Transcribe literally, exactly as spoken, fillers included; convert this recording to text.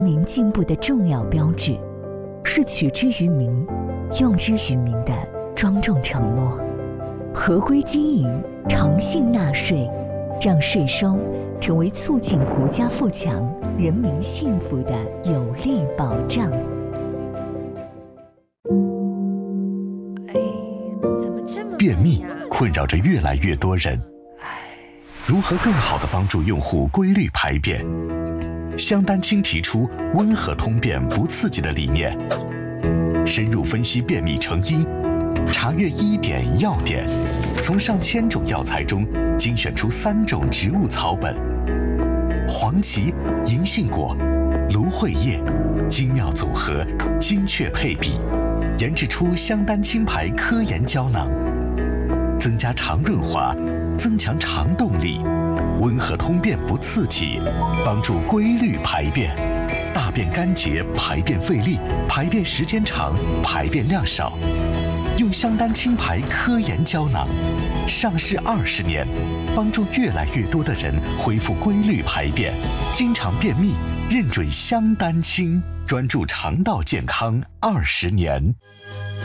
民进步的重要标志，是取之于民、用之于民的庄重承诺。合规经营，诚信纳税，让税收成为促进国家富强、人民幸福的有力保障。 便秘困扰着越来越多人，如何更好地帮助用户规律排便？香丹青提出温和通便不刺激的理念，深入分析便秘成因，查阅医典药典，从上千种药材中精选出三种植物草本：黄芪、银杏果、芦荟叶，精妙组合，精确配比，研制出香丹青牌科研胶囊，增加肠润滑，增强肠动力，温和通便不刺激，帮助规律排便，大便干结，排便费力，排便时间长，排便量少。用香丹青牌科研胶囊，上市二十年，帮助越来越多的人恢复规律排便，经常便秘，认准香丹青，专注肠道健康二十年。